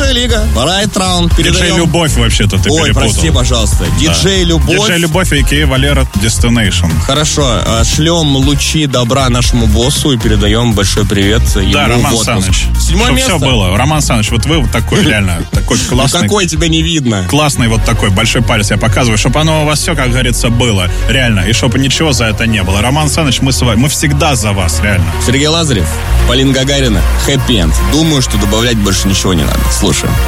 Высшая лига. Right Round. Диджей Любовь, вообще-то, ты перепутал. Прости, пожалуйста. Диджей Любовь. Диджей Любовь, а.к.а. Валера Destination. Хорошо. Шлем лучи добра нашему боссу и передаем большой привет ему. Да, Роман Саныч. 7 место. Все было. Роман Саныч, вот вы вот такой, реально, такой классный. Какой тебя не видно? Классный вот такой, большой палец я показываю, чтобы оно у вас все, как говорится, было. Реально. И чтобы ничего за это не было. Роман Саныч, мы с вами. Мы всегда за вас, реально. Сергей Лазарев, Полина Гагарина, Хэппи Энд. Думаю, что добавлять больше ничего не надо. Слушаем.